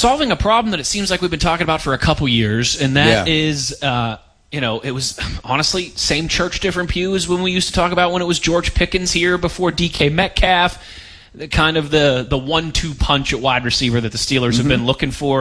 solving a problem that it seems like we've been talking about for a couple years, and that is, it was honestly same church, different pews when we used to talk about when it was George Pickens here before DK Metcalf, kind of the 1-2 punch at wide receiver that the Steelers have been looking for.